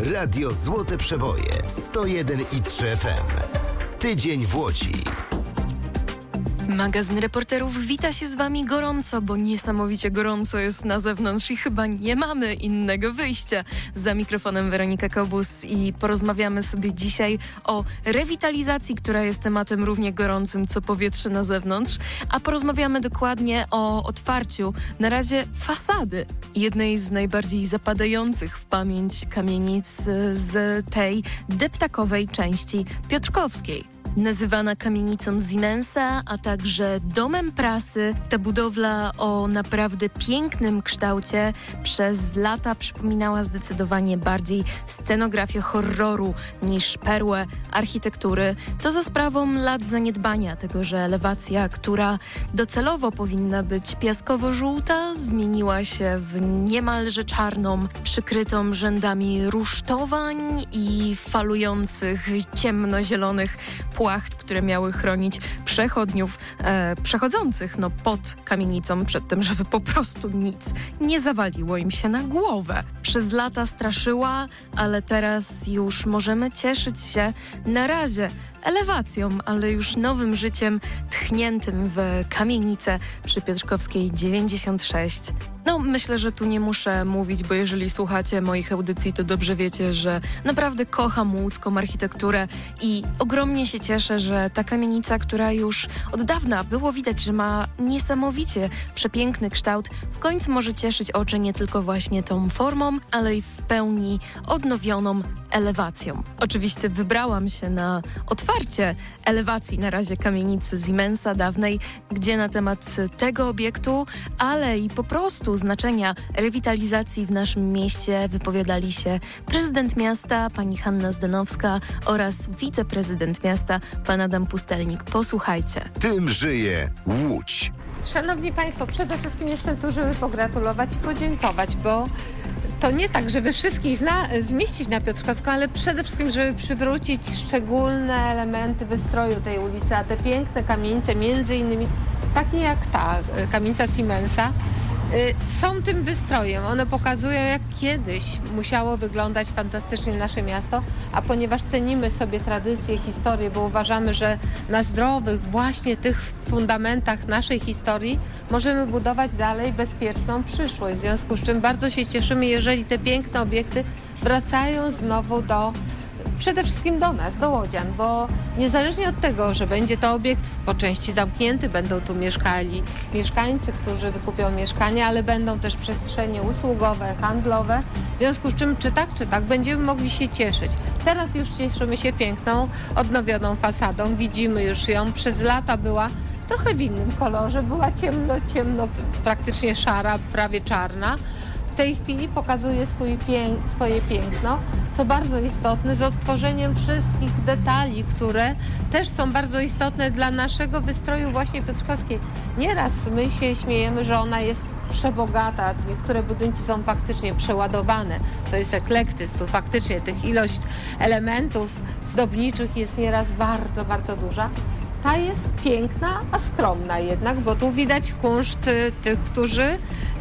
Radio Złote Przeboje 101,3 FM. Tydzień w Łodzi. Magazyn Reporterów wita się z Wami gorąco, bo niesamowicie gorąco jest na zewnątrz i chyba nie mamy innego wyjścia. Za mikrofonem Weronika Kobus i porozmawiamy sobie dzisiaj o rewitalizacji, która jest tematem równie gorącym co powietrze na zewnątrz, a porozmawiamy dokładnie o otwarciu na razie fasady jednej z najbardziej zapadających w pamięć kamienic z tej deptakowej części piotrkowskiej. Nazywana kamienicą Siemensa, a także domem prasy, ta budowla o naprawdę pięknym kształcie przez lata przypominała zdecydowanie bardziej scenografię horroru niż perłę architektury. To za sprawą lat zaniedbania tego, że elewacja, która docelowo powinna być piaskowo-żółta, zmieniła się w niemalże czarną, przykrytą rzędami rusztowań i falujących ciemnozielonych płacht, które miały chronić przechodniów przechodzących pod kamienicą przed tym, żeby po prostu nic nie zawaliło im się na głowę. Przez lata straszyła, ale teraz już możemy cieszyć się na razie elewacją, ale już nowym życiem tchniętym w kamienicę przy Piotrkowskiej 96. Myślę, że tu nie muszę mówić, bo jeżeli słuchacie moich audycji, to dobrze wiecie, że naprawdę kocham łódzką architekturę i ogromnie się cieszę, że ta kamienica, która już od dawna było widać, że ma niesamowicie przepiękny kształt, w końcu może cieszyć oczy nie tylko właśnie tą formą, ale i w pełni odnowioną elewacją. Oczywiście wybrałam się na otwarcie elewacji na razie kamienicy Siemensa dawnej, gdzie na temat tego obiektu, ale i po prostu znaczenia rewitalizacji w naszym mieście wypowiadali się prezydent miasta, pani Hanna Zdenowska oraz wiceprezydent miasta, pan Adam Pustelnik. Posłuchajcie. Tym żyje Łódź. Szanowni Państwo, przede wszystkim jestem tu, żeby pogratulować i podziękować, bo to nie tak, żeby wszystkich zmieścić na Piotrkowską, ale przede wszystkim, żeby przywrócić szczególne elementy wystroju tej ulicy, a te piękne kamienice, między innymi takie jak ta kamienica Siemensa, są tym wystrojem. One pokazują, jak kiedyś musiało wyglądać fantastycznie nasze miasto, a ponieważ cenimy sobie tradycję, historię, bo uważamy, że na zdrowych właśnie tych fundamentach naszej historii możemy budować dalej bezpieczną przyszłość. W związku z czym bardzo się cieszymy, jeżeli te piękne obiekty wracają znowu przede wszystkim do nas, do łodzian, bo niezależnie od tego, że będzie to obiekt po części zamknięty, będą tu mieszkali mieszkańcy, którzy wykupią mieszkanie, ale będą też przestrzenie usługowe, handlowe, w związku z czym czy tak, będziemy mogli się cieszyć. Teraz już cieszymy się piękną, odnowioną fasadą, widzimy już ją, przez lata była trochę w innym kolorze, była ciemno, praktycznie szara, prawie czarna. W tej chwili pokazuje swoje piękno, co bardzo istotne, z odtworzeniem wszystkich detali, które też są bardzo istotne dla naszego wystroju właśnie piotrkowskiej. Nieraz my się śmiejemy, że ona jest przebogata, niektóre budynki są faktycznie przeładowane, to jest eklektyzm, tu faktycznie tych ilość elementów zdobniczych jest nieraz bardzo, bardzo duża. Ta jest piękna, a skromna jednak, bo tu widać kunszt tych, którzy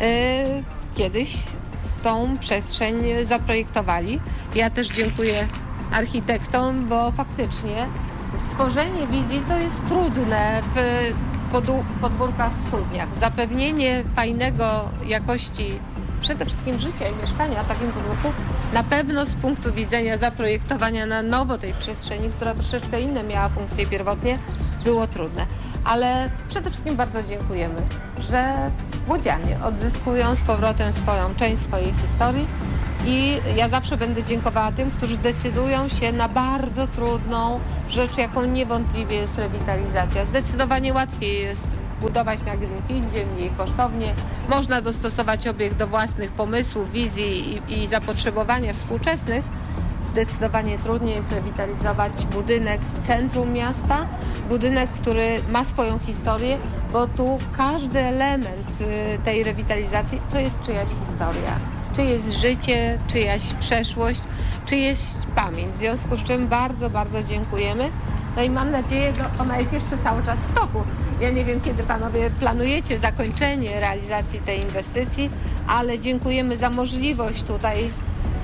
kiedyś tą przestrzeń zaprojektowali. Ja też dziękuję architektom, bo faktycznie stworzenie wizji to jest trudne w podwórkach, w studniach. Zapewnienie fajnego jakości przede wszystkim życia i mieszkania w takim podwórku na pewno z punktu widzenia zaprojektowania na nowo tej przestrzeni, która troszeczkę inne miała funkcje pierwotnie, było trudne. Ale przede wszystkim bardzo dziękujemy, że łodzianie odzyskują z powrotem swoją część swojej historii i ja zawsze będę dziękowała tym, którzy decydują się na bardzo trudną rzecz, jaką niewątpliwie jest rewitalizacja. Zdecydowanie łatwiej jest budować na greenfieldzie, mniej kosztownie. Można dostosować obiekt do własnych pomysłów, wizji i zapotrzebowania współczesnych. Zdecydowanie trudniej jest rewitalizować budynek w centrum miasta, budynek, który ma swoją historię, bo tu każdy element tej rewitalizacji to jest czyjaś historia, czyjeś życie, czyjaś przeszłość, czyjeś pamięć. W związku z czym bardzo, bardzo dziękujemy. No i mam nadzieję, że ona jest jeszcze cały czas w toku. Ja nie wiem, kiedy panowie planujecie zakończenie realizacji tej inwestycji, ale dziękujemy za możliwość tutaj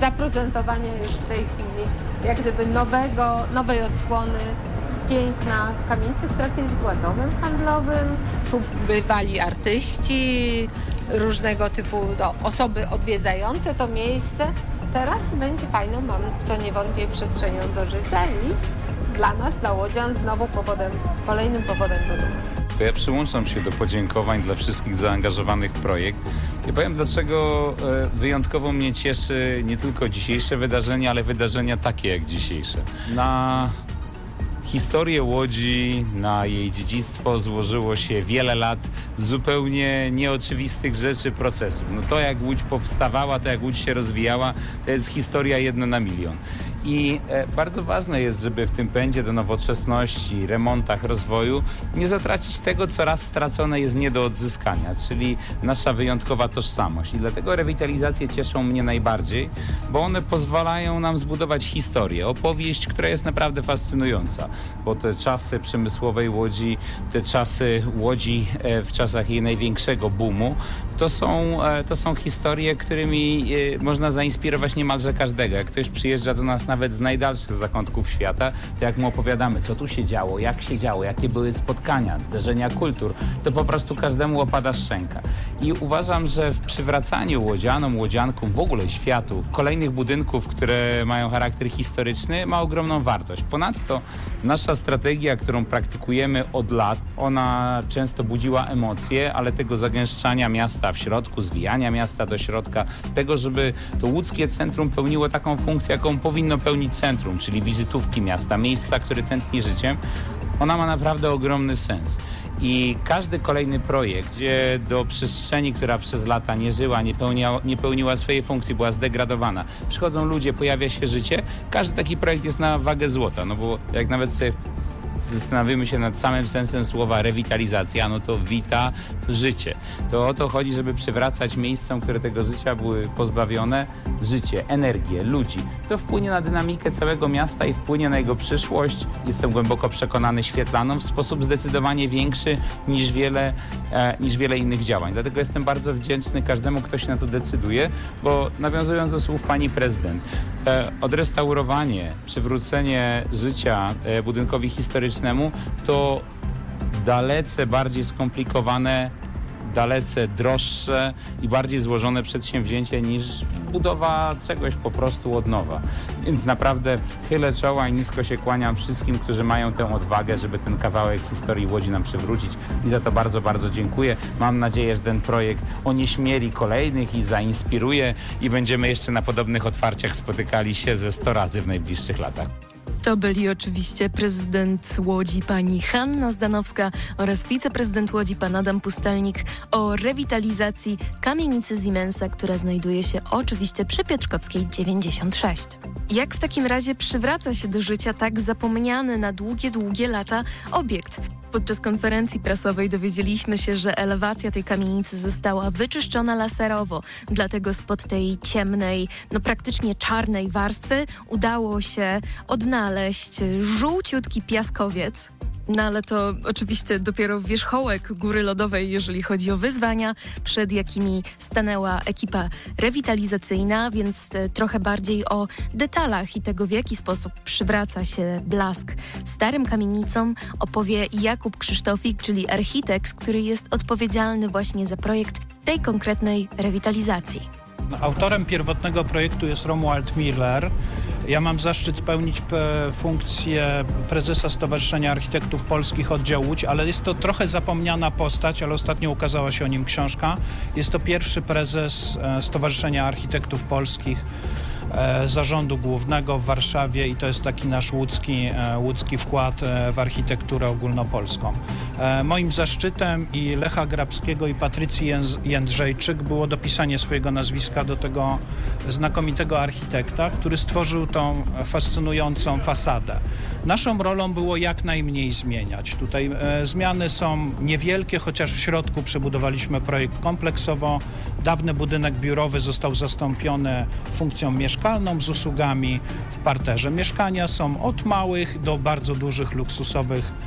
zaprezentowania już w tej chwili jak gdyby nowej odsłony piękna kamienicy, która kiedyś była domem handlowym. Tu bywali artyści, różnego typu osoby odwiedzające to miejsce. Teraz będzie fajną, mam co nie wątpię, przestrzenią do życia i dla nas, dla łodzian, znowu kolejnym powodem do dumy. Ja przyłączam się do podziękowań dla wszystkich zaangażowanych w projekt. I powiem, dlaczego wyjątkowo mnie cieszy nie tylko dzisiejsze wydarzenie, ale wydarzenia takie jak dzisiejsze. Na historię Łodzi, na jej dziedzictwo złożyło się wiele lat zupełnie nieoczywistych rzeczy, procesów. No to jak Łódź powstawała, to jak Łódź się rozwijała, to jest historia 1 na milion. I bardzo ważne jest, żeby w tym pędzie do nowoczesności, remontach, rozwoju nie zatracić tego, co raz stracone jest nie do odzyskania, czyli nasza wyjątkowa tożsamość. I dlatego rewitalizacje cieszą mnie najbardziej, bo one pozwalają nam zbudować historię, opowieść, która jest naprawdę fascynująca. Bo te czasy przemysłowej Łodzi, te czasy Łodzi w czasach jej największego boomu, to są historie, którymi można zainspirować niemalże każdego. Jak ktoś przyjeżdża do nas nawet z najdalszych zakątków świata, to jak mu opowiadamy, co tu się działo, jakie były spotkania, zderzenia kultur, to po prostu każdemu opada szczęka. I uważam, że w przywracaniu łodzianom, łodziankom, w ogóle światu, kolejnych budynków, które mają charakter historyczny, ma ogromną wartość. Ponadto nasza strategia, którą praktykujemy od lat, ona często budziła emocje, ale tego zagęszczania miasta w środku, zwijania miasta do środka, tego, żeby to łódzkie centrum pełniło taką funkcję, jaką powinno pełnić centrum, czyli wizytówki miasta, miejsca, które tętni życiem, ona ma naprawdę ogromny sens. I każdy kolejny projekt, gdzie do przestrzeni, która przez lata nie żyła, nie pełniła swojej funkcji, była zdegradowana, przychodzą ludzie, pojawia się życie, każdy taki projekt jest na wagę złota, no bo jak nawet sobie zastanowimy się nad samym sensem słowa rewitalizacja, no to wita to życie. To o to chodzi, żeby przywracać miejscom, które tego życia były pozbawione, życie, energię, ludzi. To wpłynie na dynamikę całego miasta i wpłynie na jego przyszłość. Jestem głęboko przekonany, świetlaną w sposób zdecydowanie większy niż wiele innych działań. Dlatego jestem bardzo wdzięczny każdemu, kto się na to decyduje, bo nawiązując do słów pani prezydent, odrestaurowanie, przywrócenie życia budynkowi historycznemu to dalece bardziej skomplikowane, dalece droższe i bardziej złożone przedsięwzięcie niż budowa czegoś po prostu od nowa. Więc naprawdę chylę czoła i nisko się kłaniam wszystkim, którzy mają tę odwagę, żeby ten kawałek historii Łodzi nam przywrócić i za to bardzo, bardzo dziękuję. Mam nadzieję, że ten projekt onieśmieli kolejnych i zainspiruje i będziemy jeszcze na podobnych otwarciach spotykali się ze 100 razy w najbliższych latach. To byli oczywiście prezydent Łodzi pani Hanna Zdanowska oraz wiceprezydent Łodzi pan Adam Pustelnik o rewitalizacji kamienicy Siemensa, która znajduje się oczywiście przy Piotrkowskiej 96. Jak w takim razie przywraca się do życia tak zapomniany na długie, długie lata obiekt? Podczas konferencji prasowej dowiedzieliśmy się, że elewacja tej kamienicy została wyczyszczona laserowo. Dlatego spod tej ciemnej, praktycznie czarnej warstwy udało się odnaleźć żółciutki piaskowiec. No ale to oczywiście dopiero wierzchołek góry lodowej, jeżeli chodzi o wyzwania, przed jakimi stanęła ekipa rewitalizacyjna, więc trochę bardziej o detalach i tego, w jaki sposób przywraca się blask starym kamienicom, opowie Jakub Krzysztofik, czyli architekt, który jest odpowiedzialny właśnie za projekt tej konkretnej rewitalizacji. Autorem pierwotnego projektu jest Romuald Miller. Ja mam zaszczyt pełnić funkcję prezesa Stowarzyszenia Architektów Polskich Oddział Łódź, ale jest to trochę zapomniana postać, ale ostatnio ukazała się o nim książka. Jest to pierwszy prezes Stowarzyszenia Architektów Polskich, Zarządu Głównego w Warszawie i to jest taki nasz łódzki wkład w architekturę ogólnopolską. Moim zaszczytem i Lecha Grabskiego i Patrycji Jędrzejczyk było dopisanie swojego nazwiska do tego znakomitego architekta, który stworzył tą fascynującą fasadę. Naszą rolą było jak najmniej zmieniać. Tutaj zmiany są niewielkie, chociaż w środku przebudowaliśmy projekt kompleksowo. Dawny budynek biurowy został zastąpiony funkcją mieszkalną z usługami w parterze. Mieszkania są od małych do bardzo dużych, luksusowych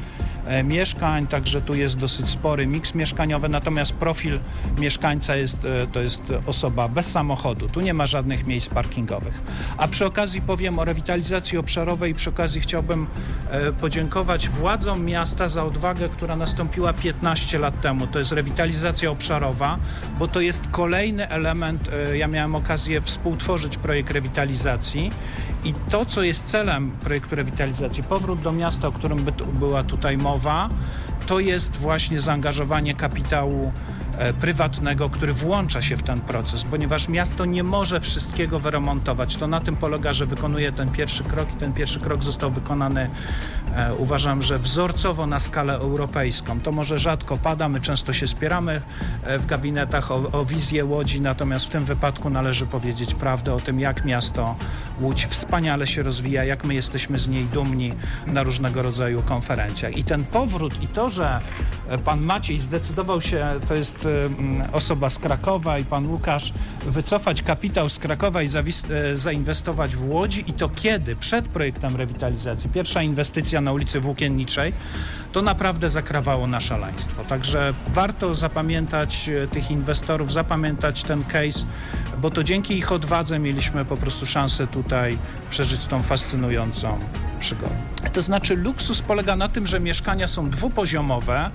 mieszkań, także tu jest dosyć spory miks mieszkaniowy, natomiast profil mieszkańca to jest osoba bez samochodu. Tu nie ma żadnych miejsc parkingowych. A przy okazji powiem o rewitalizacji obszarowej i przy okazji chciałbym podziękować władzom miasta za odwagę, która nastąpiła 15 lat temu. To jest rewitalizacja obszarowa, bo to jest kolejny element. Ja miałem okazję współtworzyć projekt rewitalizacji i to, co jest celem projektu rewitalizacji, powrót do miasta, o którym była tutaj mowa, to jest właśnie zaangażowanie kapitału prywatnego, który włącza się w ten proces, ponieważ miasto nie może wszystkiego wyremontować. To na tym polega, że wykonuje ten pierwszy krok i ten pierwszy krok został wykonany, uważam, że wzorcowo na skalę europejską. To może rzadko pada, my często się spieramy w gabinetach o wizję Łodzi, natomiast w tym wypadku należy powiedzieć prawdę o tym, jak miasto Łódź wspaniale się rozwija, jak my jesteśmy z niej dumni na różnego rodzaju konferencjach. I ten powrót i to, że pan Maciej zdecydował się, to jest osoba z Krakowa i pan Łukasz, wycofać kapitał z Krakowa i zainwestować w Łodzi i to kiedy? Przed projektem rewitalizacji. Pierwsza inwestycja na ulicy Włókienniczej, to naprawdę zakrawało na szaleństwo. Także warto zapamiętać tych inwestorów, zapamiętać ten case, bo to dzięki ich odwadze mieliśmy po prostu szansę tutaj przeżyć tą fascynującą przygodę. To znaczy luksus polega na tym, że mieszkania są dwupoziomowe,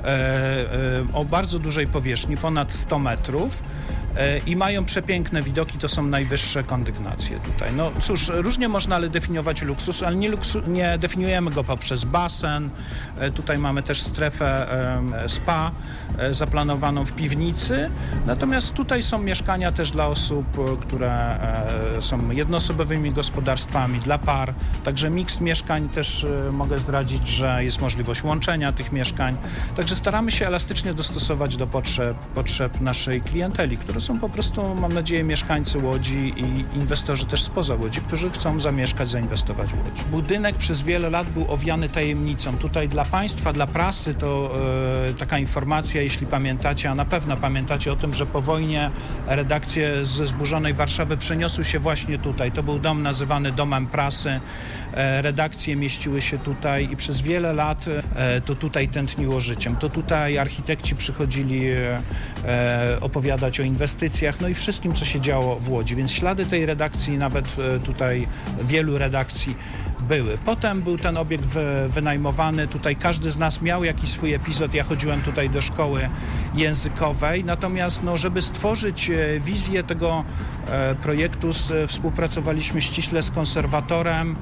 o bardzo dużej powierzchni, ponad 100 metrów i mają przepiękne widoki, to są najwyższe kondygnacje tutaj. No cóż, różnie można definiować luksus, ale nie definiujemy go poprzez basen. Tutaj mamy też strefę spa zaplanowaną w piwnicy, natomiast tutaj są mieszkania też dla osób, które są jednoosobowymi gospodarstwami, dla par, także miks mieszkań też mogę zdradzić, że jest możliwość łączenia tych mieszkań, także staramy się elastycznie dostosować do potrzeb naszej klienteli, które są po prostu, mam nadzieję, mieszkańcy Łodzi i inwestorzy też spoza Łodzi, którzy chcą zamieszkać, zainwestować w Łodzi. Budynek przez wiele lat był owiany tajemnicą. Tutaj dla państwa, dla prasy to taka informacja, jeśli pamiętacie, a na pewno pamiętacie o tym, że po wojnie redakcje ze zburzonej Warszawy przeniosły się właśnie tutaj. To był dom nazywany Domem Prasy. Redakcje mieściły się tutaj i przez wiele lat to tutaj tętniło życiem. To tutaj architekci przychodzili opowiadać o inwestycjach, no i wszystkim, co się działo w Łodzi. Więc ślady tej redakcji, nawet tutaj wielu redakcji były. Potem był ten obiekt wynajmowany. Tutaj każdy z nas miał jakiś swój epizod. Ja chodziłem tutaj do szkoły językowej. Natomiast żeby stworzyć wizję tego projektu, współpracowaliśmy ściśle z konserwatorem,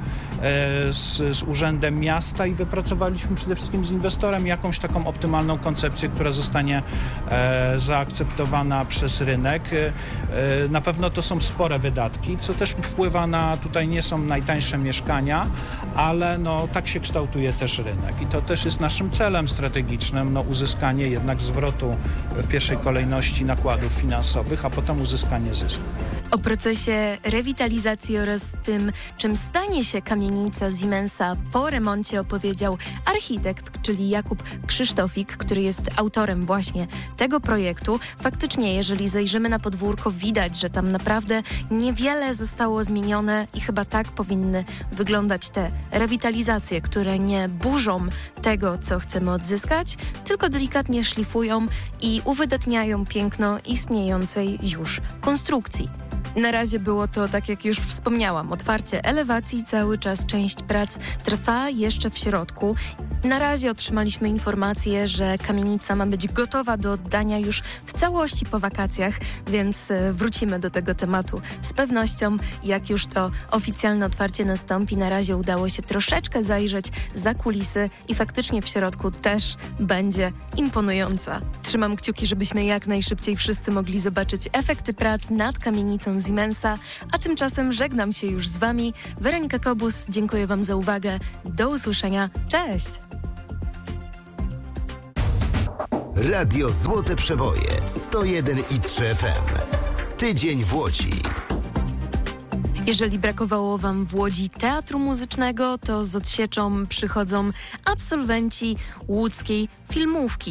z Urzędem Miasta i wypracowaliśmy przede wszystkim z inwestorem jakąś taką optymalną koncepcję, która zostanie zaakceptowana przez rynek. Na pewno to są spore wydatki, co też wpływa na, tutaj nie są najtańsze mieszkania, ale tak się kształtuje też rynek i to też jest naszym celem strategicznym, uzyskanie jednak zwrotu w pierwszej kolejności nakładów finansowych, a potem uzyskanie zysku. O procesie rewitalizacji oraz tym, czym stanie się kamienica Siemensa po remoncie, opowiedział architekt, czyli Jakub Krzysztofik, który jest autorem właśnie tego projektu. Faktycznie, jeżeli zajrzymy na podwórko, widać, że tam naprawdę niewiele zostało zmienione i chyba tak powinny wyglądać te rewitalizacje, które nie burzą tego, co chcemy odzyskać, tylko delikatnie szlifują i uwydatniają piękno istniejącej już konstrukcji. Na razie było to, tak jak już wspomniałam, otwarcie elewacji, cały czas część prac trwa jeszcze w środku. Na razie otrzymaliśmy informację, że kamienica ma być gotowa do oddania już w całości po wakacjach, więc wrócimy do tego tematu z pewnością, jak już to oficjalne otwarcie nastąpi. Na razie udało się troszeczkę zajrzeć za kulisy i faktycznie w środku też będzie imponująca. Trzymam kciuki, żebyśmy jak najszybciej wszyscy mogli zobaczyć efekty prac nad kamienicą Siemensa, a tymczasem żegnam się już z Wami. Weronika Kobus, dziękuję Wam za uwagę. Do usłyszenia. Cześć! Radio Złote Przeboje 101,3 FM. Tydzień w Łodzi. Jeżeli brakowało Wam w Łodzi teatru muzycznego, to z odsieczą przychodzą absolwenci łódzkiej filmówki.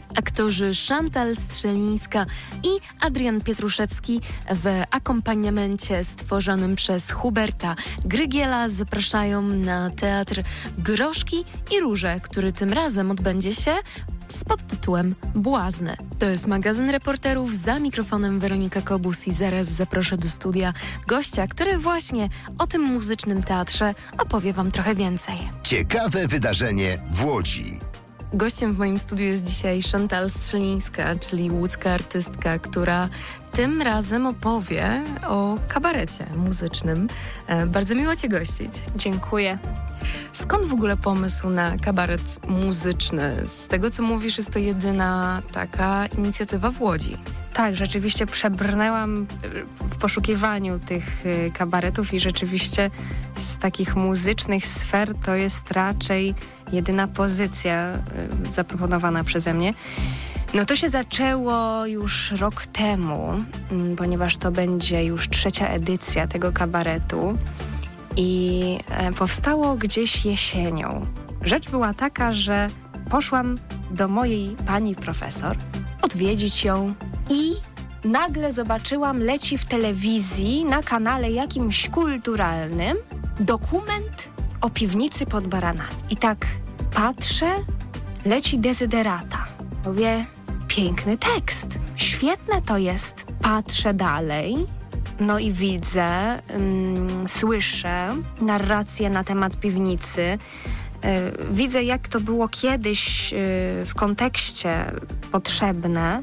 Aktorzy Chantal Strzelińska i Adrian Pietruszewski w akompaniamencie stworzonym przez Huberta Grygiela zapraszają na teatr Groszki i Róże, który tym razem odbędzie się z podtytułem Błazny. To jest magazyn reporterów, za mikrofonem Weronika Kobus i zaraz zaproszę do studia gościa, który właśnie o tym muzycznym teatrze opowie wam trochę więcej. Ciekawe wydarzenie w Łodzi. Gościem w moim studiu jest dzisiaj Chantal Strzelińska, czyli łódzka artystka, która tym razem opowie o kabarecie muzycznym. Bardzo miło Cię gościć. Dziękuję. Skąd w ogóle pomysł na kabaret muzyczny? Z tego, co mówisz, jest to jedyna taka inicjatywa w Łodzi. Tak, rzeczywiście przebrnęłam w poszukiwaniu tych kabaretów i rzeczywiście z takich muzycznych sfer to jest raczej jedyna pozycja zaproponowana przeze mnie. No to się zaczęło już rok temu, ponieważ to będzie już 3. edycja tego kabaretu i powstało gdzieś jesienią. Rzecz była taka, że poszłam do mojej pani profesor odwiedzić ją i nagle zobaczyłam, leci w telewizji na kanale jakimś kulturalnym dokument o piwnicy pod Baranami. I tak patrzę, leci Dezyderata. Mówię, piękny tekst, świetne to jest. Patrzę dalej, no i widzę, słyszę narrację na temat piwnicy. Widzę, jak to było kiedyś w kontekście potrzebne,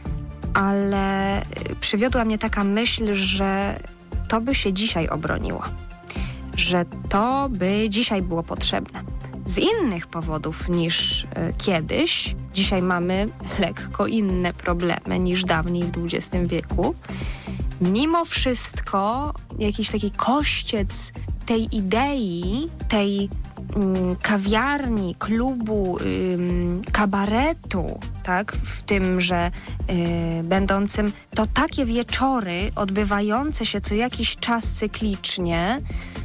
ale przywiodła mnie taka myśl, że to by się dzisiaj obroniło, że to by dzisiaj było potrzebne. Z innych powodów niż kiedyś. Dzisiaj mamy lekko inne problemy niż dawniej w XX wieku. Mimo wszystko jakiś taki kościec tej idei, tej kawiarni, klubu, kabaretu, tak, w tym, że będącym to takie wieczory odbywające się co jakiś czas cyklicznie,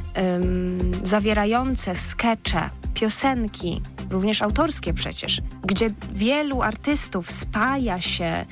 zawierające skecze, piosenki, również autorskie przecież, gdzie wielu artystów spaja się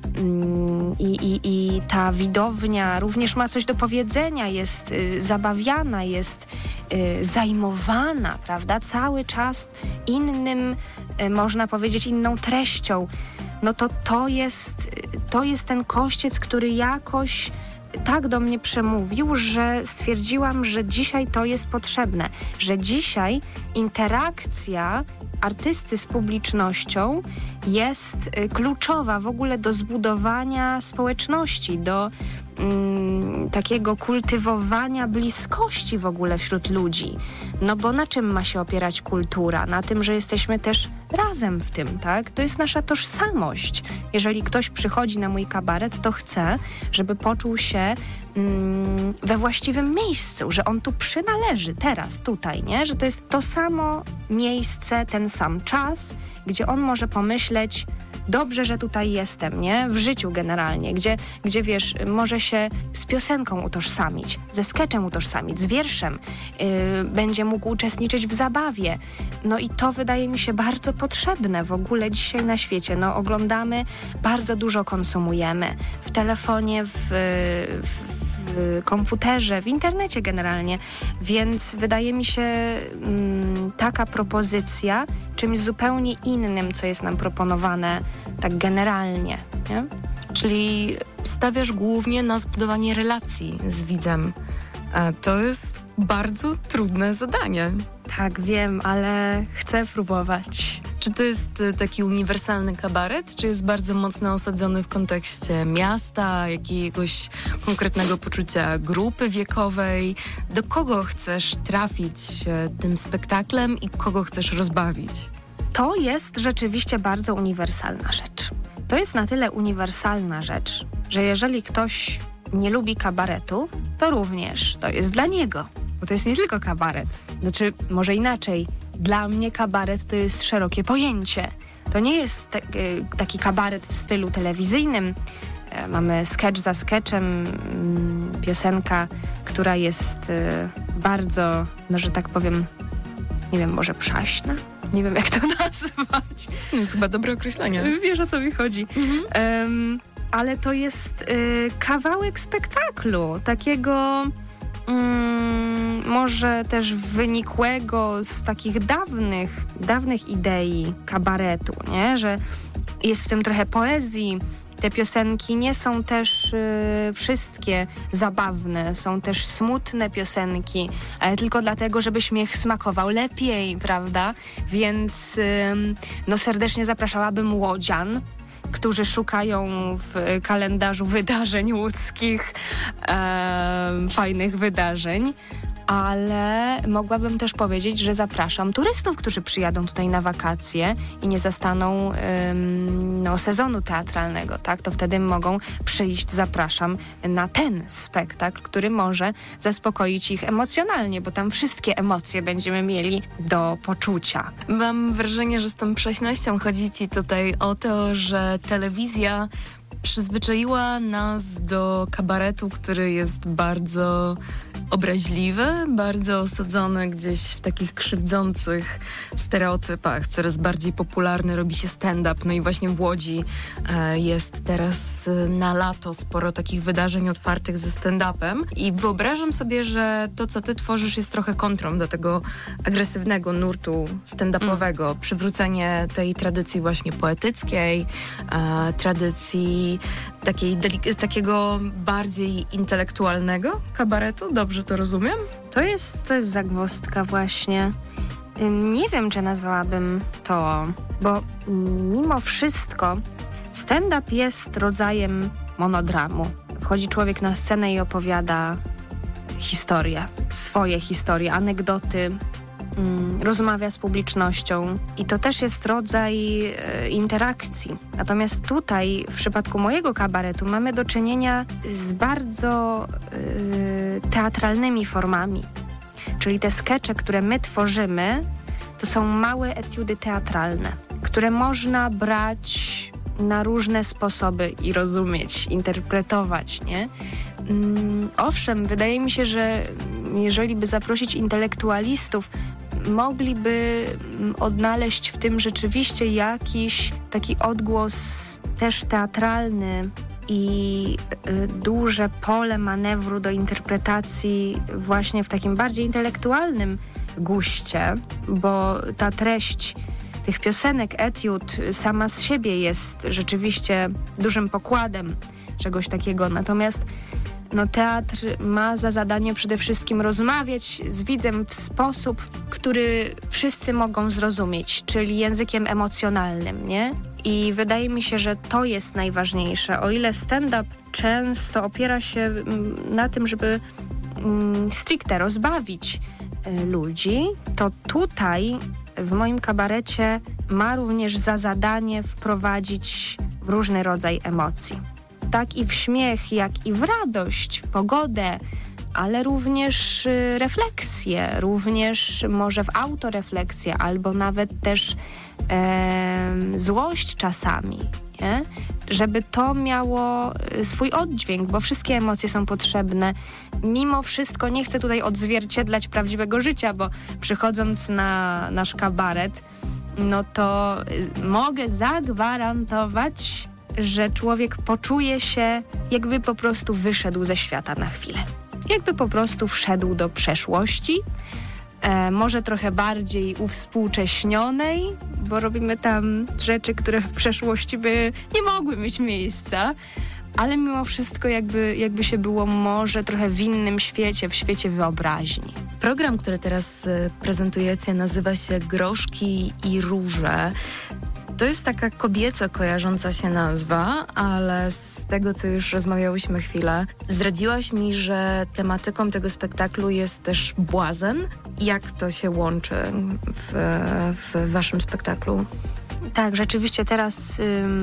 i ta widownia również ma coś do powiedzenia, jest zabawiana, jest zajmowana, prawda? Cały czas innym, można powiedzieć, inną treścią. No to jest ten kościec, który jakoś tak do mnie przemówił, że stwierdziłam, że dzisiaj to jest potrzebne, że dzisiaj interakcja artysty z publicznością jest kluczowa w ogóle do zbudowania społeczności, do takiego kultywowania bliskości w ogóle wśród ludzi. No bo na czym ma się opierać kultura? Na tym, że jesteśmy też razem w tym, tak? To jest nasza tożsamość. Jeżeli ktoś przychodzi na mój kabaret, to chcę, żeby poczuł się we właściwym miejscu, że on tu przynależy teraz, tutaj, nie? Że to jest to samo miejsce, ten sam czas, gdzie on może pomyśleć, dobrze, że tutaj jestem, nie? W życiu generalnie, gdzie wiesz, może się z piosenką utożsamić, ze skeczem utożsamić, z wierszem, będzie mógł uczestniczyć w zabawie. No i to wydaje mi się bardzo potrzebne w ogóle dzisiaj na świecie. No oglądamy, bardzo dużo konsumujemy w telefonie, w komputerze, w internecie generalnie, więc wydaje mi się taka propozycja czymś zupełnie innym, co jest nam proponowane tak generalnie, nie? Czyli stawiasz głównie na zbudowanie relacji z widzem. A to jest bardzo trudne zadanie. Tak, wiem, ale chcę próbować. Czy to jest taki uniwersalny kabaret, czy jest bardzo mocno osadzony w kontekście miasta, jakiegoś konkretnego poczucia grupy wiekowej? Do kogo chcesz trafić tym spektaklem i kogo chcesz rozbawić? To jest rzeczywiście bardzo uniwersalna rzecz. To jest na tyle uniwersalna rzecz, że jeżeli ktoś nie lubi kabaretu, to również to jest dla niego. Bo to jest nie tylko kabaret. Znaczy, może inaczej. Dla mnie kabaret to jest szerokie pojęcie. To nie jest taki kabaret w stylu telewizyjnym. Mamy sketch za sketchem, piosenka, która jest bardzo, no że tak powiem, nie wiem, może przaśna? Nie wiem, jak to nazwać. To jest chyba dobre określenie. Wiesz, o co mi chodzi. Ale to jest kawałek spektaklu, takiego może też wynikłego z takich dawnych idei kabaretu, nie? Że jest w tym trochę poezji. Te piosenki nie są też wszystkie zabawne, są też smutne piosenki, ale tylko dlatego, żeby śmiech smakował lepiej, prawda? Więc serdecznie zapraszałabym łodzian, którzy szukają w kalendarzu wydarzeń łódzkich, fajnych wydarzeń. Ale mogłabym też powiedzieć, że zapraszam turystów, którzy przyjadą tutaj na wakacje i nie zastaną sezonu teatralnego, tak? To wtedy mogą przyjść, zapraszam, na ten spektakl, który może zaspokoić ich emocjonalnie, bo tam wszystkie emocje będziemy mieli do poczucia. Mam wrażenie, że z tą prześnością chodzi ci tutaj o to, że telewizja przyzwyczaiła nas do kabaretu, który jest bardzo obraźliwy, bardzo osadzony gdzieś w takich krzywdzących stereotypach. Coraz bardziej popularny robi się stand-up. No i właśnie w Łodzi jest teraz na lato sporo takich wydarzeń otwartych ze stand-upem. I wyobrażam sobie, że to, co ty tworzysz, jest trochę kontrą do tego agresywnego nurtu stand-upowego. Przywrócenie tej tradycji właśnie poetyckiej, tradycji takiego bardziej intelektualnego kabaretu. Dobrze to rozumiem? To jest zagwozdka właśnie. Nie wiem, czy nazwałabym to, bo mimo wszystko stand-up jest rodzajem monodramu. Wchodzi człowiek na scenę i opowiada swoje historie, anegdoty, rozmawia z publicznością i to też jest rodzaj interakcji. Natomiast tutaj, w przypadku mojego kabaretu, mamy do czynienia z bardzo teatralnymi formami. Czyli te skecze, które my tworzymy, to są małe etiudy teatralne, które można brać na różne sposoby i rozumieć, interpretować, nie? Owszem, wydaje mi się, że jeżeli by zaprosić intelektualistów, mogliby odnaleźć w tym rzeczywiście jakiś taki odgłos też teatralny i duże pole manewru do interpretacji właśnie w takim bardziej intelektualnym guście, bo ta treść tych piosenek, etiud sama z siebie jest rzeczywiście dużym pokładem czegoś takiego. Natomiast teatr ma za zadanie przede wszystkim rozmawiać z widzem w sposób, który wszyscy mogą zrozumieć, czyli językiem emocjonalnym, nie? I wydaje mi się, że to jest najważniejsze. O ile stand-up często opiera się na tym, żeby stricte rozbawić ludzi, to tutaj w moim kabarecie ma również za zadanie wprowadzić w różny rodzaj emocji. Tak i w śmiech, jak i w radość, w pogodę, ale również refleksję, również może w autorefleksję, albo nawet też złość czasami, nie? Żeby to miało swój oddźwięk, bo wszystkie emocje są potrzebne. Mimo wszystko nie chcę tutaj odzwierciedlać prawdziwego życia, bo przychodząc na nasz kabaret, to mogę zagwarantować, że człowiek poczuje się, jakby po prostu wyszedł ze świata na chwilę. Jakby po prostu wszedł do przeszłości, może trochę bardziej uwspółcześnionej, bo robimy tam rzeczy, które w przeszłości by nie mogły mieć miejsca, ale mimo wszystko jakby się było może trochę w innym świecie, w świecie wyobraźni. Program, który teraz prezentujecie, nazywa się Groszki i Róże. To jest taka kobieco kojarząca się nazwa, ale z tego, co już rozmawiałyśmy chwilę, zdradziłaś mi, że tematyką tego spektaklu jest też błazen. Jak to się łączy w waszym spektaklu? Tak, rzeczywiście teraz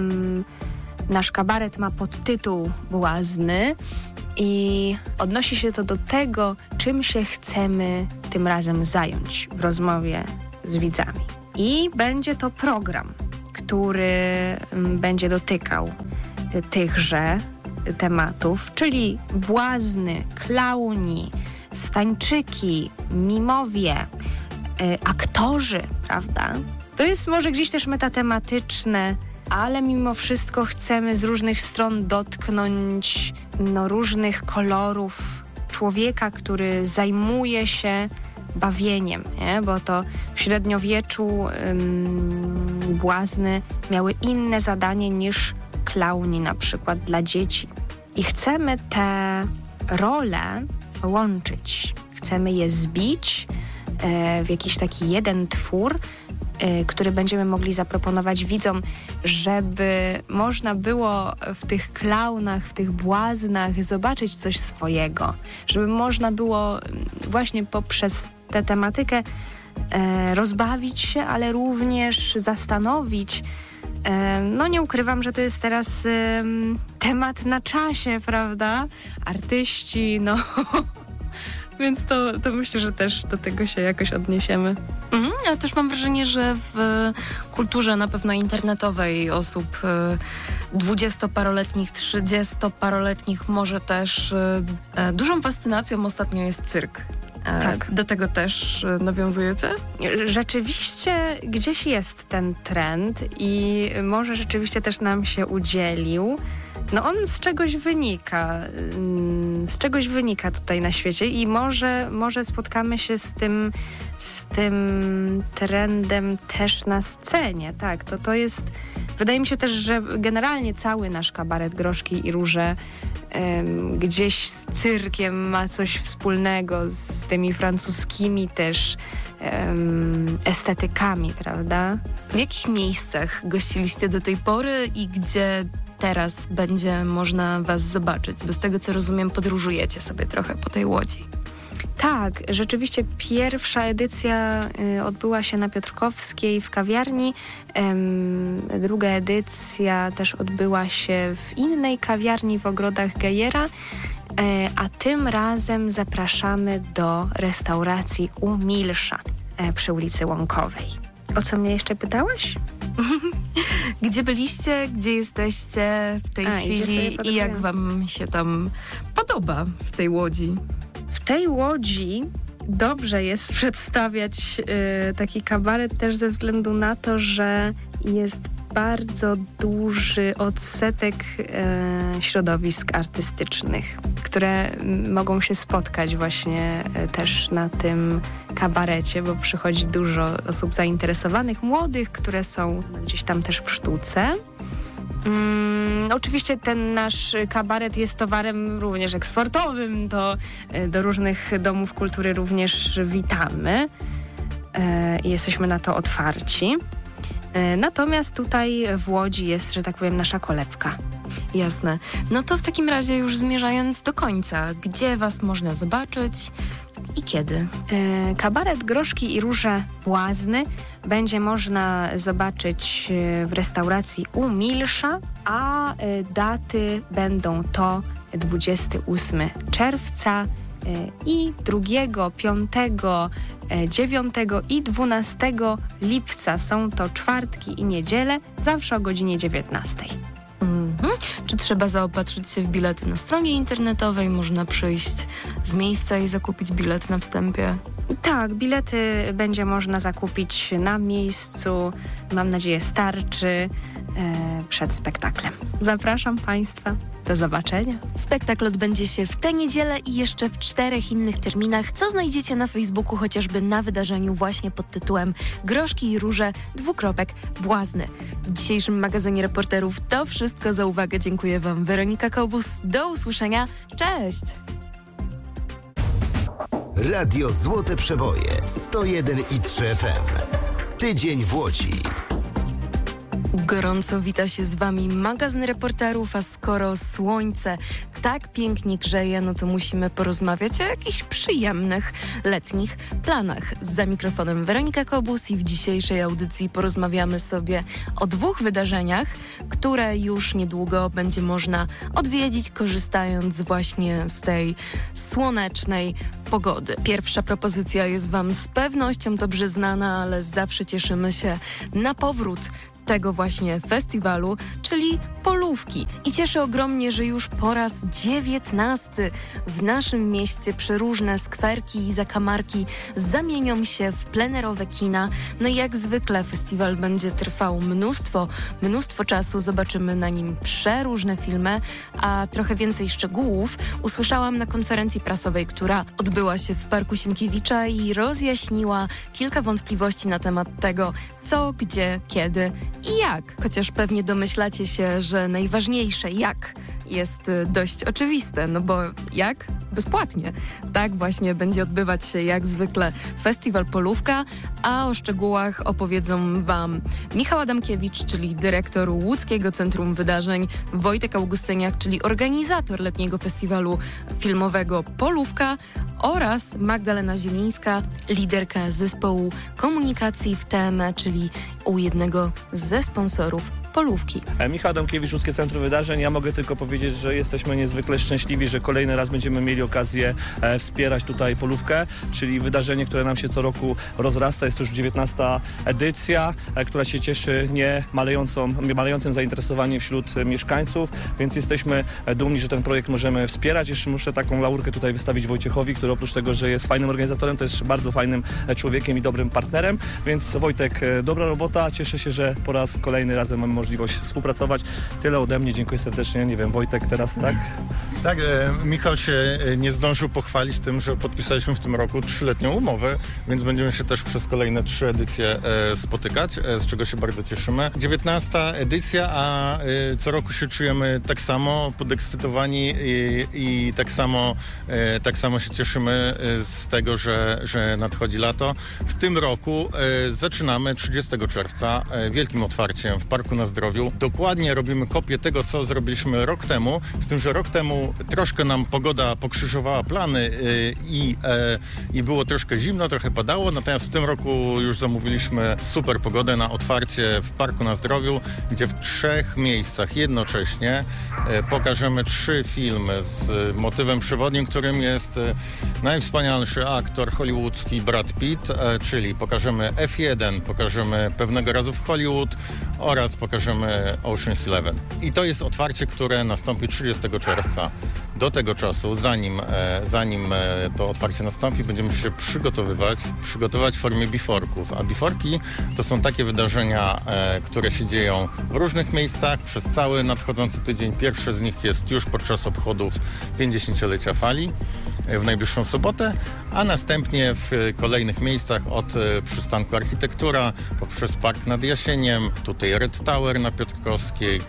nasz kabaret ma podtytuł Błazny i odnosi się to do tego, czym się chcemy tym razem zająć w rozmowie z widzami. I będzie to program, który będzie dotykał tychże tematów, czyli błazny, klauni, stańczyki, mimowie, aktorzy, prawda? To jest może gdzieś też metatematyczne, ale mimo wszystko chcemy z różnych stron dotknąć różnych kolorów człowieka, który zajmuje się bawieniem, nie? Bo to w średniowieczu błazny miały inne zadanie niż klauni na przykład dla dzieci. I chcemy te role łączyć. Chcemy je zbić w jakiś taki jeden twór, który będziemy mogli zaproponować widzom, żeby można było w tych klaunach, w tych błaznach zobaczyć coś swojego. Żeby można było właśnie poprzez tę tematykę rozbawić się, ale również zastanowić. Nie ukrywam, że to jest teraz temat na czasie, prawda? Artyści, Więc to myślę, że też do tego się jakoś odniesiemy. Ja też mam wrażenie, że w kulturze na pewno internetowej osób 20-paroletnich, 30-paroletnich może też dużą fascynacją ostatnio jest cyrk. Tak. Do tego też nawiązujecie? Rzeczywiście gdzieś jest ten trend i może rzeczywiście też nam się udzielił. On z czegoś wynika tutaj na świecie i może spotkamy się z tym trendem też na scenie. Tak, to jest, wydaje mi się też, że generalnie cały nasz kabaret Groszki i Róże gdzieś z cyrkiem ma coś wspólnego, z tymi francuskimi też estetykami, prawda? W jakich miejscach gościliście do tej pory i gdzie teraz będzie można was zobaczyć? Bo z tego, co rozumiem, podróżujecie sobie trochę po tej Łodzi. Tak, rzeczywiście pierwsza edycja odbyła się na Piotrkowskiej w kawiarni. Druga edycja też odbyła się w innej kawiarni w Ogrodach Gejera. A tym razem zapraszamy do restauracji u Milsza przy ulicy Łąkowej. O co mnie jeszcze pytałaś? Gdzie byliście, gdzie jesteście w tej chwili i jak wam się tam podoba w tej Łodzi? W tej Łodzi dobrze jest przedstawiać taki kabaret też ze względu na to, że jest bardzo duży odsetek środowisk artystycznych, które mogą się spotkać właśnie też na tym kabarecie, bo przychodzi dużo osób zainteresowanych, młodych, które są gdzieś tam też w sztuce. Oczywiście ten nasz kabaret jest towarem również eksportowym, to do różnych domów kultury również witamy i jesteśmy na to otwarci. Natomiast tutaj w Łodzi jest, że tak powiem, nasza kolebka. Jasne. To w takim razie już zmierzając do końca, gdzie was można zobaczyć i kiedy? Kabaret Groszki i Róże Błazny będzie można zobaczyć w restauracji u Milsza, a daty będą to 28 czerwca i 2, 5, 9 i 12 lipca. Są to czwartki i niedziele, zawsze o godzinie 19. Czy trzeba zaopatrzyć się w bilety na stronie internetowej? Można przyjść z miejsca i zakupić bilet na wstępie? Tak, bilety będzie można zakupić na miejscu. Mam nadzieję, starczy przed spektaklem. Zapraszam Państwa. Do zobaczenia. Spektakl odbędzie się w tę niedzielę i jeszcze w 4 innych terminach, co znajdziecie na Facebooku, chociażby na wydarzeniu właśnie pod tytułem Groszki i Róże Błazny. W dzisiejszym magazynie reporterów to wszystko. Za uwagę dziękuję Wam Weronika Kobus. Do usłyszenia. Cześć! Radio Złote Przeboje 101,3 FM. Tydzień w Łodzi. Gorąco wita się z Wami magazyn reporterów, a skoro słońce tak pięknie grzeje, to musimy porozmawiać o jakichś przyjemnych, letnich planach. Za mikrofonem Weronika Kobus i w dzisiejszej audycji porozmawiamy sobie o 2 wydarzeniach, które już niedługo będzie można odwiedzić, korzystając właśnie z tej słonecznej pogody. Pierwsza propozycja jest Wam z pewnością dobrze znana, ale zawsze cieszymy się na powrót tego właśnie festiwalu, czyli Polówki. I cieszy ogromnie, że już po raz 19 w naszym mieście przeróżne skwerki i zakamarki zamienią się w plenerowe kina. No i jak zwykle festiwal będzie trwał mnóstwo czasu. Zobaczymy na nim przeróżne filmy, a trochę więcej szczegółów usłyszałam na konferencji prasowej, która odbyła się w Parku Sienkiewicza i rozjaśniła kilka wątpliwości na temat tego, co, gdzie, kiedy i jak. Chociaż pewnie domyślacie się, że najważniejsze jak jest dość oczywiste, no bo jak? Bezpłatnie. Tak właśnie będzie odbywać się jak zwykle festiwal Polówka, a o szczegółach opowiedzą Wam Michał Adamkiewicz, czyli dyrektor Łódzkiego Centrum Wydarzeń, Wojtek Augustyniak, czyli organizator letniego festiwalu filmowego Polówka oraz Magdalena Zielińska, liderka zespołu komunikacji w TME, czyli u jednego ze sponsorów Polówki. Michał Adamkiewicz, Łódzkie Centrum Wydarzeń. Ja mogę tylko powiedzieć, że jesteśmy niezwykle szczęśliwi, że kolejny raz będziemy mieli okazję wspierać tutaj Polówkę, czyli wydarzenie, które nam się co roku rozrasta. Jest to już 19. edycja, która się cieszy malejącym zainteresowaniem wśród mieszkańców, więc jesteśmy dumni, że ten projekt możemy wspierać. Jeszcze muszę taką laurkę tutaj wystawić Wojciechowi, który oprócz tego, że jest fajnym organizatorem, to jest bardzo fajnym człowiekiem i dobrym partnerem, więc Wojtek, dobra robota. Cieszę się, że po raz kolejny razem mamy możliwość współpracować. Tyle ode mnie, dziękuję serdecznie. Nie wiem, Wojtek teraz, tak? Tak, Michał się nie zdążył pochwalić tym, że podpisaliśmy w tym roku 3-letnią umowę, więc będziemy się też przez kolejne 3 edycje spotykać, z czego się bardzo cieszymy. 19. edycja, a co roku się czujemy tak samo podekscytowani i tak samo się cieszymy z tego, że nadchodzi lato. W tym roku zaczynamy 30 czerwca wielkim otwarciem w Parku na Zdrowiu. Dokładnie robimy kopię tego, co zrobiliśmy rok temu, z tym, że rok temu troszkę nam pogoda pokrzyżowała plany i było troszkę zimno, trochę padało, natomiast w tym roku już zamówiliśmy super pogodę na otwarcie w Parku na Zdrowiu, gdzie w 3 miejscach jednocześnie pokażemy 3 filmy z motywem przewodnim, którym jest najwspanialszy aktor hollywoodzki Brad Pitt, czyli pokażemy F1, pokażemy Pewnego razu w Hollywood oraz pokażemy Ocean's 11. I to jest otwarcie, które nastąpi 30 czerwca. Do tego czasu, zanim to otwarcie nastąpi, będziemy się przygotowywać w formie biforków. A biforki to są takie wydarzenia, które się dzieją w różnych miejscach przez cały nadchodzący tydzień. Pierwsze z nich jest już podczas obchodów 50-lecia Fali w najbliższą sobotę, a następnie w kolejnych miejscach od przystanku Architektura poprzez Park nad Jasieniem, tutaj Red Tower na Piotrkowskiej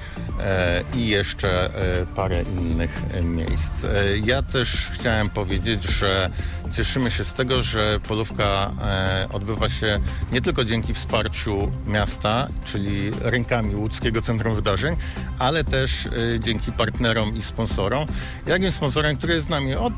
i jeszcze parę innych miejsc. Ja też chciałem powiedzieć, że cieszymy się z tego, że Polówka odbywa się nie tylko dzięki wsparciu miasta, czyli rękami Łódzkiego Centrum Wydarzeń, ale też dzięki partnerom i sponsorom. Jakim sponsorem, który jest z nami od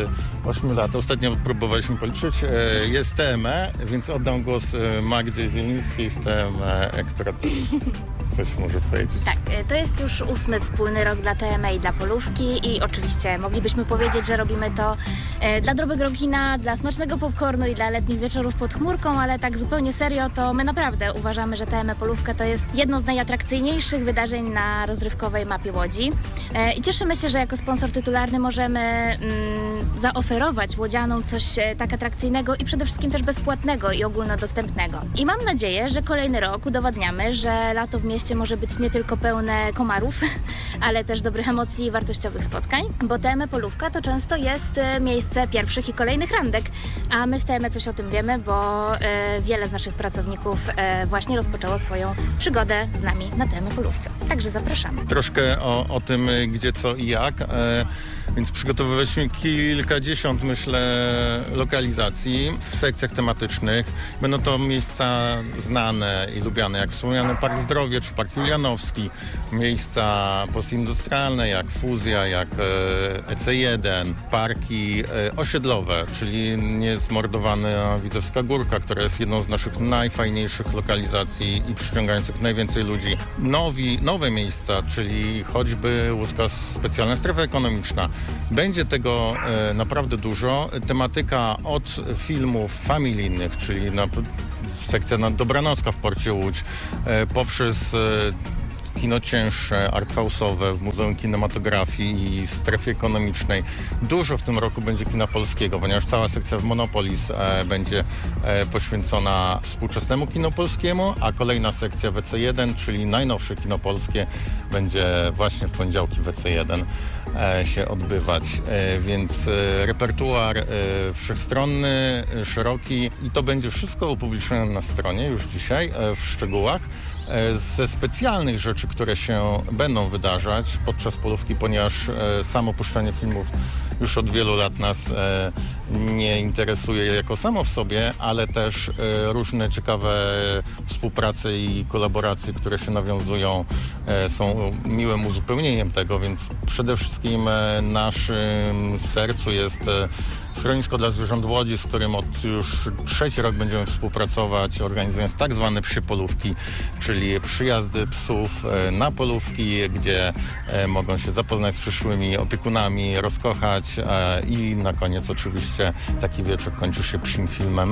8 lat, ostatnio próbowaliśmy policzyć, jest TME, więc oddam głos Magdzie Zielińskiej z TME, która coś może powiedzieć. Tak, to jest już 8. wspólny rok dla TME i dla Polówki i oczywiście moglibyśmy powiedzieć, że robimy to dla dobrego kina, dla smacznego popcornu i dla letnich wieczorów pod chmurką, ale tak zupełnie serio, to my naprawdę uważamy, że TME Polówka to jest jedno z najatrakcyjniejszych wydarzeń na rozrywkowej mapie Łodzi i cieszymy się, że jako sponsor tytularny możemy zaoferować łodzianom coś tak atrakcyjnego i przede wszystkim też bezpłatnego i ogólnodostępnego. I mam nadzieję, że kolejny rok udowadniamy, że lato w mieście może być nie tylko pełne komarów, ale też dobrych emocji i wartościowych spotkań, bo TME Polówka to często jest miejsce pierwszych i kolejnych randek, a my w TME coś o tym wiemy, bo wiele z naszych pracowników właśnie rozpoczęło swoją przygodę z nami na TME Polówce. Także zapraszamy. Troszkę o tym, gdzie, co i jak, więc przygotowywaliśmy kilkadziesiąt, myślę, lokalizacji w sekcjach tematycznych. Będą to miejsca znane i lubiane, jak wspomniany Park Zdrowie czy Park Julianowski, miejsca postindustrialne jak Fuzja, jak EC1, parki osiedlowe, czyli niezmordowana Widzewska Górka, która jest jedną z naszych najfajniejszych lokalizacji i przyciągających najwięcej ludzi. Nowe miejsca, czyli choćby Łódzka Specjalna Strefa Ekonomiczna, będzie tego naprawdę dużo. Tematyka od filmów familijnych, czyli sekcja Dobranocka w Porcie Łódź, poprzez kino cięższe, arthouse'owe w Muzeum Kinematografii i Strefie Ekonomicznej. Dużo w tym roku będzie kina polskiego, ponieważ cała sekcja w Monopolis będzie poświęcona współczesnemu kino polskiemu, a kolejna sekcja WC1, czyli najnowsze kino polskie, będzie właśnie w poniedziałki WC1 się odbywać. Więc repertuar wszechstronny, szeroki i to będzie wszystko upublicznione na stronie już dzisiaj w szczegółach. Ze specjalnych rzeczy, które się będą wydarzać podczas polówki, ponieważ samo puszczanie filmów już od wielu lat nas nie interesuje jako samo w sobie, ale też różne ciekawe współprace i kolaboracje, które się nawiązują, są miłym uzupełnieniem tego, więc przede wszystkim w naszym sercu jest Schronisko dla Zwierząt w Łodzi, z którym od już 3. rok będziemy współpracować, organizując tak zwane psie polówki, czyli przyjazdy psów na polówki, gdzie mogą się zapoznać z przyszłymi opiekunami, rozkochać i na koniec oczywiście taki wieczór kończy się psim filmem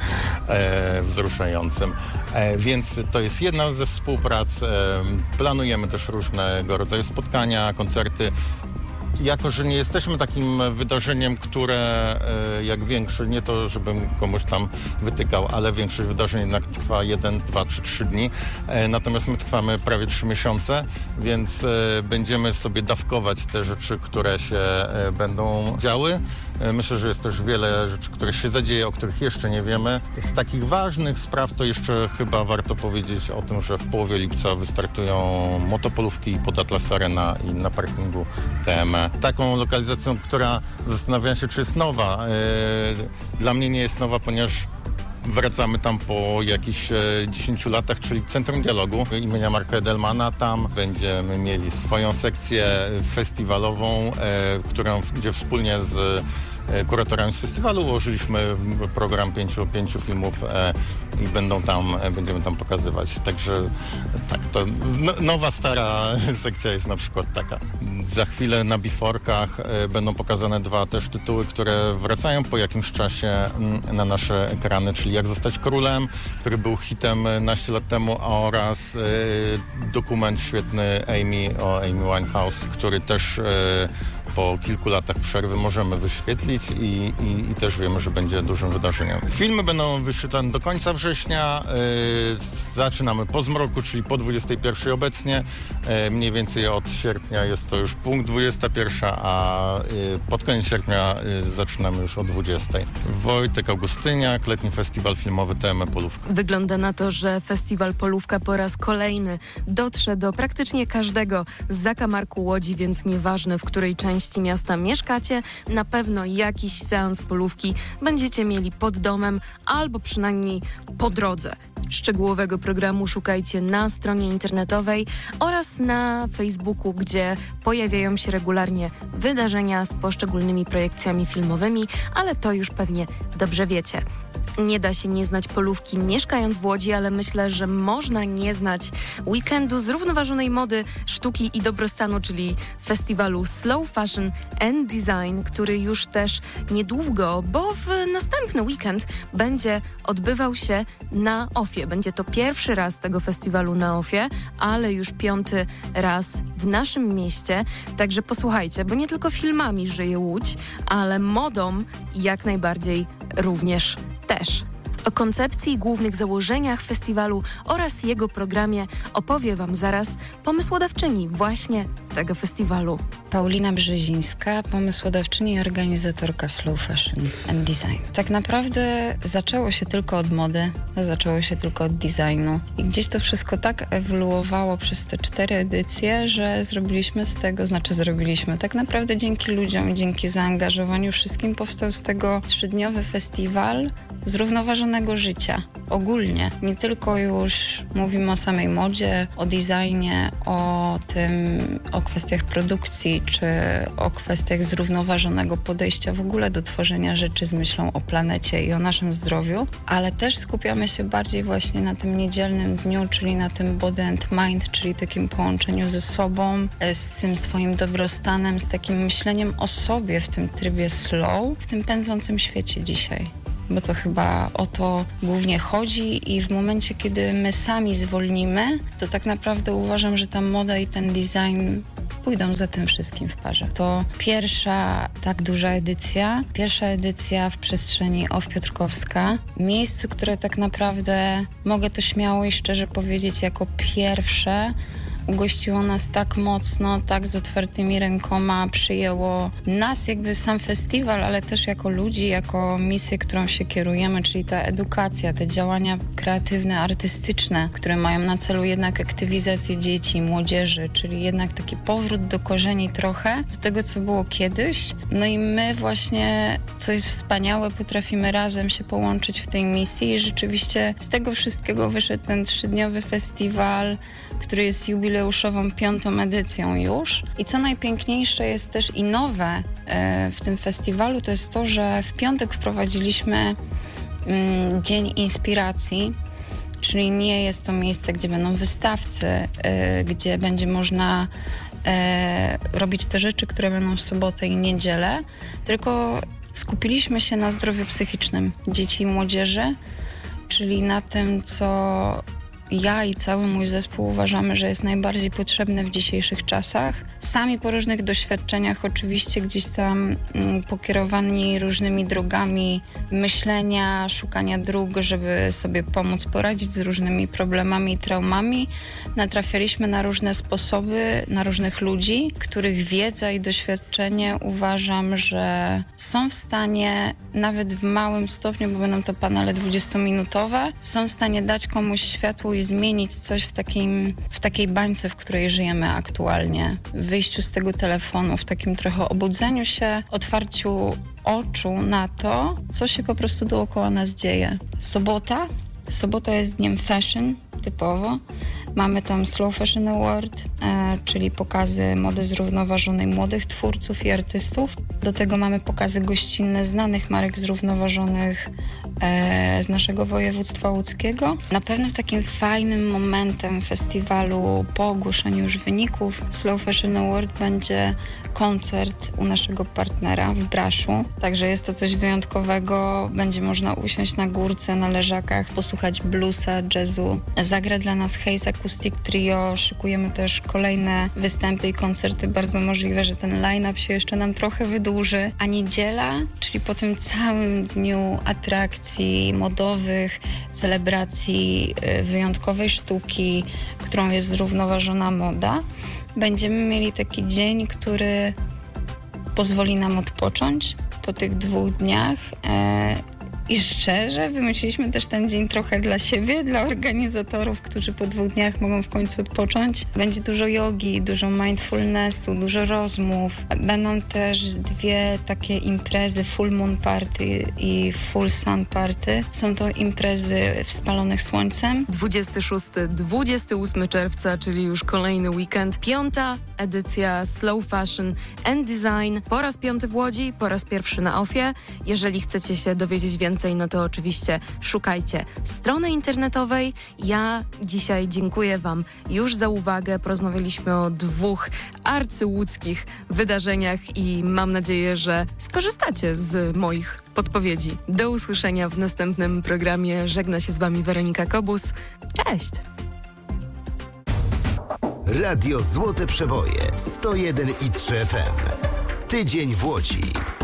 wzruszającym. Więc to jest jedna ze współprac. Planujemy też różnego rodzaju spotkania, koncerty. Jako że nie jesteśmy takim wydarzeniem, które jak większość, nie to żebym komuś tam wytykał, ale większość wydarzeń jednak trwa 1, 2 czy 3 dni. Natomiast my trwamy prawie 3 miesiące, więc będziemy sobie dawkować te rzeczy, które się będą działy. Myślę, że jest też wiele rzeczy, które się zadzieje, o których jeszcze nie wiemy. Z takich ważnych spraw to jeszcze chyba warto powiedzieć o tym, że w połowie lipca wystartują motopolówki pod Atlas Arena i na parkingu TME. Taką lokalizacją, która zastanawiam się, czy jest nowa. Dla mnie nie jest nowa, ponieważ wracamy tam po jakichś 10 latach, czyli Centrum Dialogu imienia Marka Edelmana. Tam będziemy mieli swoją sekcję festiwalową, gdzie wspólnie z kuratorami z festiwalu ułożyliśmy program 5 filmów i będziemy tam pokazywać. Także tak, to nowa, stara sekcja jest na przykład taka. Za chwilę na Biforkach będą pokazane 2 też tytuły, które wracają po jakimś czasie na nasze ekrany, czyli Jak zostać królem, który był hitem naście lat temu, oraz dokument świetny o Amy Winehouse, który też po kilku latach przerwy możemy wyświetlić i też wiemy, że będzie dużym wydarzeniem. Filmy będą wyświetlane do końca września. Zaczynamy po zmroku, czyli po 21 obecnie. Mniej więcej od sierpnia jest to już punkt 21, a pod koniec sierpnia zaczynamy już o 20. Wojtek Augustyniak, letni festiwal filmowy TME Polówka. Wygląda na to, że festiwal Polówka po raz kolejny dotrze do praktycznie każdego zakamarku Łodzi, więc nieważne, w której części miasta mieszkacie, na pewno jakiś seans polówki będziecie mieli pod domem albo przynajmniej po drodze. Szczegółowego programu szukajcie na stronie internetowej oraz na Facebooku, gdzie pojawiają się regularnie wydarzenia z poszczególnymi projekcjami filmowymi, ale to już pewnie dobrze wiecie. Nie da się nie znać polówki mieszkając w Łodzi, ale myślę, że można nie znać weekendu zrównoważonej mody, sztuki i dobrostanu, czyli festiwalu Slow Fashion and Design, który już też niedługo, bo w następny weekend będzie odbywał się na OFie. Będzie to pierwszy raz tego festiwalu na OFie, ale już 5. raz w naszym mieście. Także posłuchajcie, bo nie tylko filmami żyje Łódź, ale modą jak najbardziej również też. O koncepcji i głównych założeniach festiwalu oraz jego programie opowie Wam zaraz pomysłodawczyni właśnie tego festiwalu. Paulina Brzezińska, pomysłodawczyni i organizatorka Slow Fashion and Design. Tak naprawdę zaczęło się tylko od mody, zaczęło się tylko od designu i gdzieś to wszystko tak ewoluowało przez te 4 edycje, że zrobiliśmy tak naprawdę dzięki ludziom, dzięki zaangażowaniu wszystkim powstał z tego 3-dniowy festiwal zrównoważonej zrównoważonego życia. Ogólnie. Nie tylko już mówimy o samej modzie, o designie, o kwestiach produkcji, czy o kwestiach zrównoważonego podejścia w ogóle do tworzenia rzeczy z myślą o planecie i o naszym zdrowiu, ale też skupiamy się bardziej właśnie na tym niedzielnym dniu, czyli na tym body and mind, czyli takim połączeniu ze sobą, z tym swoim dobrostanem, z takim myśleniem o sobie w tym trybie slow, w tym pędzącym świecie dzisiaj. Bo to chyba o to głównie chodzi i w momencie, kiedy my sami zwolnimy, to tak naprawdę uważam, że ta moda i ten design pójdą za tym wszystkim w parze. To pierwsza tak duża edycja, w przestrzeni OFF Piotrkowska, miejscu, które tak naprawdę, mogę to śmiało i szczerze powiedzieć, jako pierwsze ugościło nas tak mocno, tak z otwartymi rękoma, przyjęło nas jakby sam festiwal, ale też jako ludzi, jako misję, którą się kierujemy, czyli ta edukacja, te działania kreatywne, artystyczne, które mają na celu jednak aktywizację dzieci, młodzieży, czyli jednak taki powrót do korzeni trochę, do tego, co było kiedyś. No i my właśnie, co jest wspaniałe, potrafimy razem się połączyć w tej misji i rzeczywiście z tego wszystkiego wyszedł ten 3-dniowy festiwal, który jest jubileuszową 5. edycją już. I co najpiękniejsze jest też i nowe w tym festiwalu, to jest to, że w piątek wprowadziliśmy Dzień Inspiracji, czyli nie jest to miejsce, gdzie będą wystawcy, gdzie będzie można robić te rzeczy, które będą w sobotę i niedzielę, tylko skupiliśmy się na zdrowiu psychicznym dzieci i młodzieży, czyli na tym, co ja i cały mój zespół uważamy, że jest najbardziej potrzebne w dzisiejszych czasach. Sami po różnych doświadczeniach oczywiście gdzieś tam pokierowani różnymi drogami myślenia, szukania dróg, żeby sobie pomóc poradzić z różnymi problemami i traumami, natrafialiśmy na różne sposoby, na różnych ludzi, których wiedza i doświadczenie uważam, że są w stanie nawet w małym stopniu, bo będą to panele 20-minutowe, są w stanie dać komuś światło i zmienić coś w takiej bańce, w której żyjemy aktualnie. W wyjściu z tego telefonu, w takim trochę obudzeniu się, otwarciu oczu na to, co się po prostu dookoła nas dzieje. Sobota jest dniem fashion, typowo. Mamy tam Slow Fashion Award, czyli pokazy mody zrównoważonej młodych twórców i artystów. Do tego mamy pokazy gościnne znanych marek zrównoważonych z naszego województwa łódzkiego. Na pewno takim fajnym momentem festiwalu po ogłoszeniu już wyników Slow Fashion Award będzie koncert u naszego partnera w Braszu. Także jest to coś wyjątkowego. Będzie można usiąść na górce, na leżakach, posłuchać bluesa, jazzu. Zagra dla nas Haze Acoustic Trio. Szykujemy też kolejne występy i koncerty. Bardzo możliwe, że ten line-up się jeszcze nam trochę wydłuży. A niedziela, czyli po tym całym dniu atrakcji modowych, celebracji wyjątkowej sztuki, którą jest zrównoważona moda, będziemy mieli taki dzień, który pozwoli nam odpocząć po tych 2 dniach. I szczerze, wymyśliliśmy też ten dzień trochę dla siebie, dla organizatorów, którzy po 2 dniach mogą w końcu odpocząć. Będzie dużo jogi, dużo mindfulnessu, dużo rozmów. Będą też 2 takie imprezy, Full Moon Party i Full Sun Party. Są to imprezy spalonych słońcem. 26-28 czerwca, czyli już kolejny weekend. 5. edycja Slow Fashion and Design. Po raz 5 w Łodzi, po raz pierwszy na OFF-ie. Jeżeli chcecie się dowiedzieć więcej, no to oczywiście szukajcie strony internetowej. Ja dzisiaj dziękuję Wam już za uwagę. Porozmawialiśmy o 2 arcyłódzkich wydarzeniach i mam nadzieję, że skorzystacie z moich podpowiedzi. Do usłyszenia w następnym programie. Żegna się z Wami Weronika Kobus. Cześć! Radio Złote Przeboje 101,3 FM. Tydzień w Łodzi.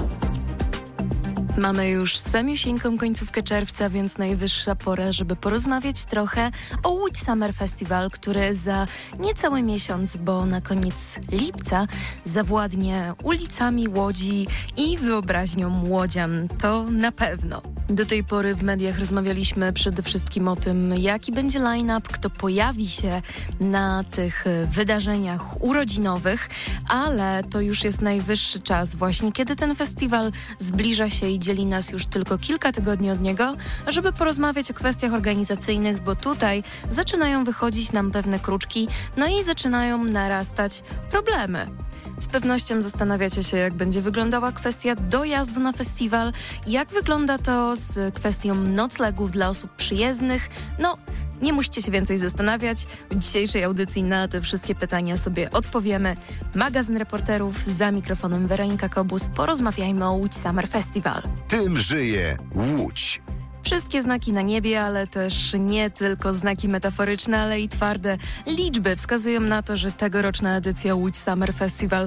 Mamy już samiusieńką końcówkę czerwca, więc najwyższa pora, żeby porozmawiać trochę o Łódź Summer Festival, który za niecały miesiąc, bo na koniec lipca zawładnie ulicami Łodzi i wyobraźnią łodzian. To na pewno. Do tej pory w mediach rozmawialiśmy przede wszystkim o tym, jaki będzie line-up, kto pojawi się na tych wydarzeniach urodzinowych, ale to już jest najwyższy czas właśnie, kiedy ten festiwal zbliża się i dzieli nas już tylko kilka tygodni od niego, żeby porozmawiać o kwestiach organizacyjnych, bo tutaj zaczynają wychodzić nam pewne kruczki, no i zaczynają narastać problemy. Z pewnością zastanawiacie się, jak będzie wyglądała kwestia dojazdu na festiwal, jak wygląda to z kwestią noclegów dla osób przyjezdnych. No, nie musicie się więcej zastanawiać. W dzisiejszej audycji na te wszystkie pytania sobie odpowiemy. Magazyn Reporterów, za mikrofonem Weronika Kobus. Porozmawiajmy o Łódź Summer Festival. Tym żyje Łódź. Wszystkie znaki na niebie, ale też nie tylko znaki metaforyczne, ale i twarde liczby wskazują na to, że tegoroczna edycja Łódź Summer Festival